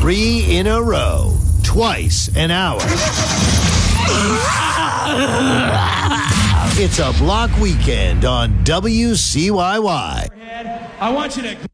3 in a row, twice an hour. It's a block weekend on WCYY. I want you to...